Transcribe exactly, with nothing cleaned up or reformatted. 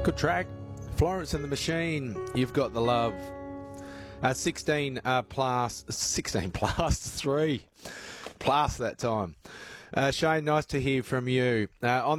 Good track. Florence and the Machine, You've Got the Love. Uh, sixteen uh, plus, sixteen plus three. Plus that time. Uh, Shane, nice to hear from you. Uh, on